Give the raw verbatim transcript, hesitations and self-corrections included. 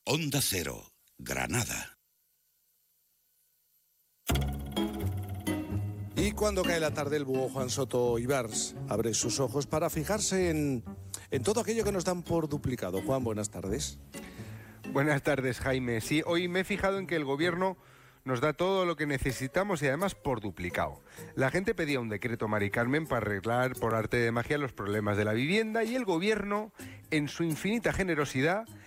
Onda Cero, Granada. Y cuando cae la tarde, el búho Juan Soto Ibars abre sus ojos para fijarse en, en todo aquello que nos dan por duplicado. Juan, buenas tardes. Buenas tardes, Jaime. Sí, hoy me he fijado en que el gobierno nos da todo lo que necesitamos y además por duplicado. La gente pedía un decreto, Mari Carmen, para arreglar por arte de magia los problemas de la vivienda y el gobierno, en su infinita generosidad,